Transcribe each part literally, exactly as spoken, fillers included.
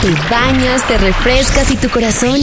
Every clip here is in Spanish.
te bañas, te refrescas y tu corazón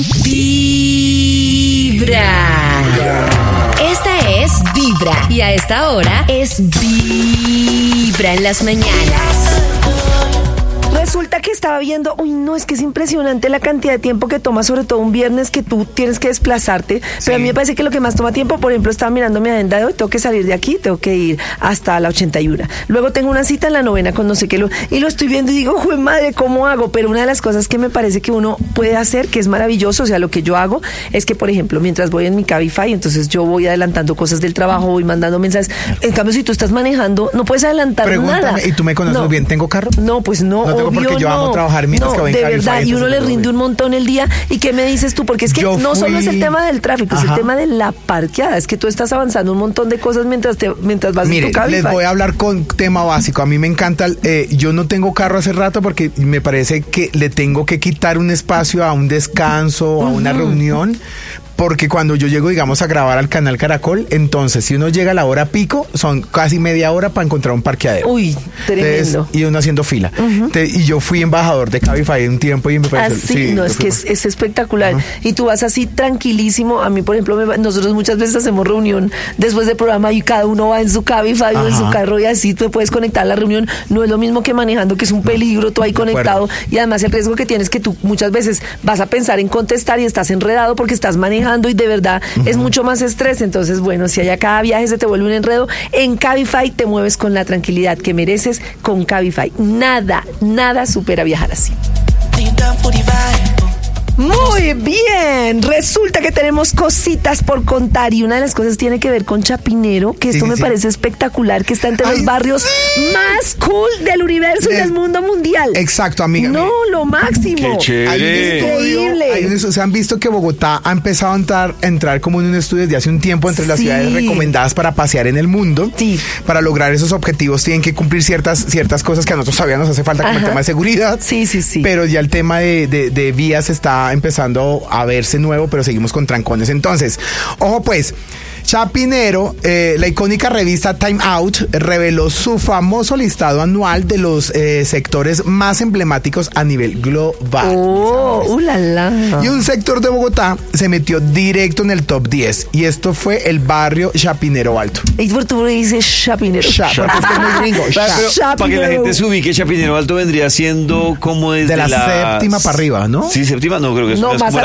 vibra. Esta es Vibra. Y a esta hora es Vibra en las mañanas. Resulta que estaba viendo, uy no, es que es impresionante la cantidad de tiempo que toma, sobre todo un viernes que tú tienes que desplazarte, sí. Pero a mí me parece que lo que más toma tiempo, por ejemplo, estaba mirando mi agenda de hoy, tengo que salir de aquí, tengo que ir hasta la ochenta y uno, luego tengo una cita en la novena con no sé qué, lo, y lo estoy viendo y digo, ¡jue madre, cómo hago! Pero una de las cosas que me parece que uno puede hacer, que es maravilloso, o sea, lo que yo hago, es que, por ejemplo, mientras voy en mi Cabify, entonces yo voy adelantando cosas del trabajo, voy mandando mensajes, en cambio, si tú estás manejando, no puedes adelantar Pregúntame, nada. ¿y tú me conoces no. bien? ¿Tengo carro? No, pues no, no tengo obvio porque yo no. amo trabajar mientras no, que voy en de Cabify, verdad, y uno le rinde bien. un montón el día. ¿Y qué me dices tú? Porque es que yo no fui... solo es el tema del tráfico, Ajá. es el tema de la parqueada. Es que tú estás avanzando un montón de cosas mientras te mientras vas Mire, en tu Cabify. les voy a hablar con tema básico. A mí me encanta, eh, yo no tengo carro hace rato porque me parece que le tengo que quitar un espacio a un descanso, a uh-huh. una reunión. Porque cuando yo llego, digamos, a grabar al canal Caracol, entonces, si uno llega a la hora pico, son casi media hora para encontrar un parqueadero. Uy, tremendo. Entonces, y uno haciendo fila. Uh-huh. Entonces, y yo fui embajador de Cabify un tiempo y me pareció... Así, sí, no, es que es, es espectacular. Uh-huh. Y tú vas así tranquilísimo. A mí, por ejemplo, me, nosotros muchas veces hacemos reunión después del programa y cada uno va en su Cabify o en su carro y así tú puedes conectar a la reunión. No es lo mismo que manejando, que es un peligro, tú ahí conectado. Y además el riesgo que tienes que tú muchas veces vas a pensar en contestar y estás enredado porque estás manejando y de verdad... Uh-huh. Es mucho más estrés, entonces bueno, si allá cada viaje se te vuelve un enredo, en Cabify te mueves con la tranquilidad que mereces con Cabify. Nada, nada supera viajar así. Muy bien, resulta que tenemos cositas por contar y una de las cosas tiene que ver con Chapinero, que esto sí, me sí. parece espectacular, que está entre Ay, los barrios sí. más cool del universo Les... y del mundo mundial. Exacto, amiga. No, mire. Lo máximo. Qué chévere. Increíble. Hay un, se han visto que Bogotá ha empezado a entrar, a entrar como en un estudio desde hace un tiempo entre las sí. ciudades recomendadas para pasear en el mundo. Sí. Para lograr esos objetivos tienen que cumplir ciertas, ciertas cosas que a nosotros todavía nos hace falta, como Ajá. el tema de seguridad. Sí, sí, sí. Pero ya el tema de, de, de vías está empezando a verse nuevo, pero seguimos con trancones. Entonces, ojo pues, Chapinero, eh, la icónica revista Time Out reveló su famoso listado anual de los eh, sectores más emblemáticos a nivel global. Oh, uh, la, la. Y un sector de Bogotá se metió directo en el top diez y esto fue el barrio Chapinero Alto. ¿Y por qué dices Chapinero? Chap, porque es que es muy gringo. Para, para que la gente se ubique, Chapinero Alto vendría siendo como desde de la, la séptima para arriba, ¿no? Sí, séptima, no, creo que es no, más como